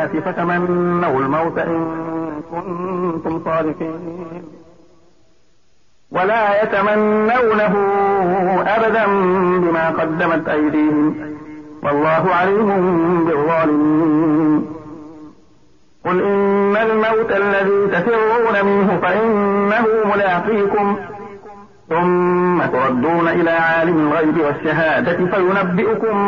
الباءة فتمنوا الموت إن كنتم صادقين ولا يتمنونه أبدا بما قدمت أيديهم والله عليم بالظالمين قل إن الموت الذي تفرون منه فإنه ملاقيكم ثم تردون إلى عالم الغيب والشهادة فينبئكم